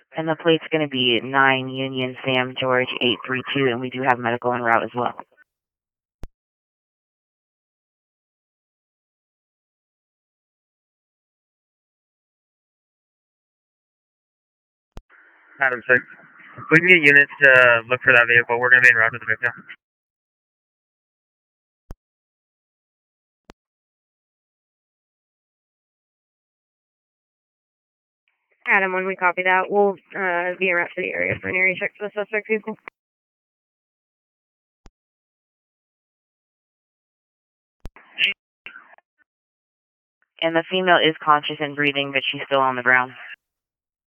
And the plate's going to be 9 Union Sam George 832, and we do have medical en route as well. Adam 6. We can get units to look for that vehicle. We're going to be en route to the victim. Adam 1, we copy that. We'll be en route to the area for an area check for the suspect vehicle. And the female is conscious and breathing, but she's still on the ground.